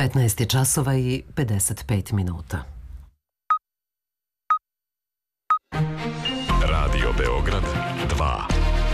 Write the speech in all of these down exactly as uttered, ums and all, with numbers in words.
petnaest je časova i pedeset pet minuta. Radio Beograd dva.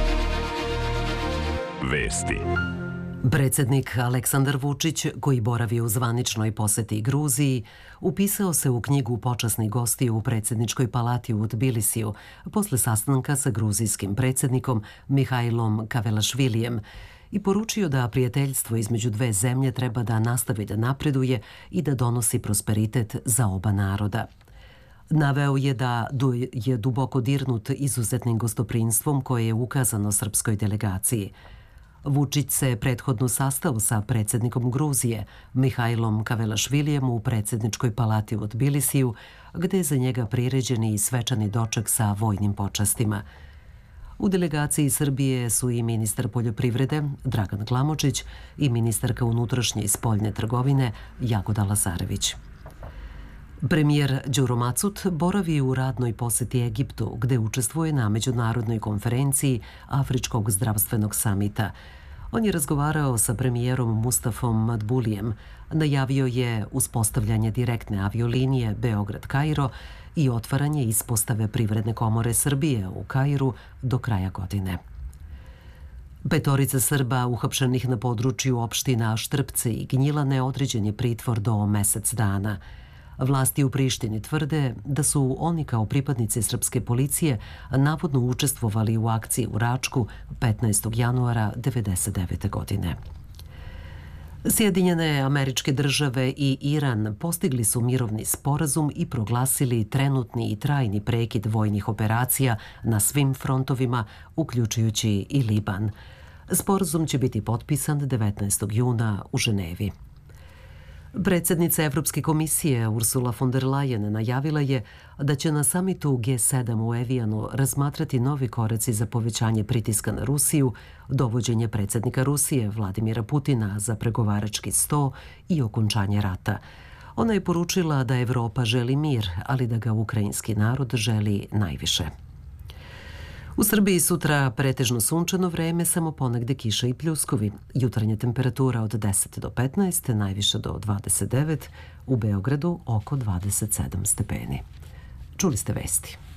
Vesti. Predsjednik Aleksandar Vučić, koji boravi u zvaničnoj poseti Gruziji, upisao se u knjigu počasnih gostiju u predsjedničkoj palati u Tbilisiju posle sastanka sa gruzijskim predsjednikom Mihajlom Kavelašvilijem i poručio da prijateljstvo između dve zemlje treba da nastavi da napreduje i da donosi prosperitet za oba naroda. Naveo je da je duboko dirnut izuzetnim gostoprinstvom koje je ukazano srpskoj delegaciji. Vučić se prethodno sastao sa predsjednikom Gruzije, Mihajlom Kavelašvilijem, u predsjedničkoj palati u Tbilisiju, gde je za njega priređeni i svečani doček sa vojnim počastima. U delegaciji Srbije su i ministar poljoprivrede Dragan Glamočić i ministarka unutrašnje i spoljne trgovine Jagoda Lazarević. Premijer Đuro Macut boravi u radnoj poseti Egiptu, gde učestvuje na međunarodnoj konferenciji Afričkog zdravstvenog samita. On je razgovarao sa premijerom Mustafom Madbulijem, najavio je uspostavljanje direktne aviolinije Beograd-Kairo i otvaranje ispostave Privredne komore Srbije u Kairu do kraja godine. Petorica Srba uhapšenih na području opština Štrpce i Gnjilane određen je pritvor do mesec dana. Vlasti u Prištini tvrde da su oni kao pripadnici srpske policije navodno učestvovali u akciji u Račku petnaestog januara devedeset devete. godine. Sjedinjene Američke Države i Iran postigli su mirovni sporazum i proglasili trenutni i trajni prekid vojnih operacija na svim frontovima, uključujući i Liban. Sporazum će biti potpisan devetnaestog juna u Ženevi. Predsjednica Evropske komisije Ursula von der Leyen najavila je da će na samitu G sedam u Evijanu razmatrati novi koraci za povećanje pritiska na Rusiju, dovođenje predsjednika Rusije Vladimira Putina za pregovarački sto i okončanje rata. Ona je poručila da Evropa želi mir, ali da ga ukrajinski narod želi najviše. U Srbiji sutra pretežno sunčano vreme, samo ponegde kiša i pljuskovi. Jutarnja temperatura od deset do petnaest, najviše do dvadeset devet, u Beogradu oko dvadeset sedam stepeni. Čuli ste vesti.